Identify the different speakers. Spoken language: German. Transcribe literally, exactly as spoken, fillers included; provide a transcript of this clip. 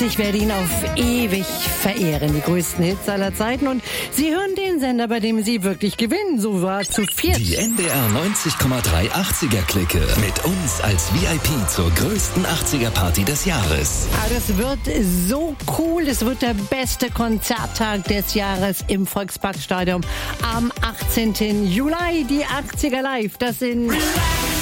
Speaker 1: ich werde ihn auf ewig verehren. Die größten Hits aller Zeiten. Und Sie hören den Sender, bei dem Sie wirklich gewinnen. So war zu viert.
Speaker 2: Die N D R neunzig Komma drei achtziger-Clique. Mit uns als V I P zur größten achtziger-Party des Jahres.
Speaker 1: Ah, das wird so cool. Es wird der beste Konzerttag des Jahres im Volksparkstadion am achtzehnten Juli. Die achtziger Live. Das sind...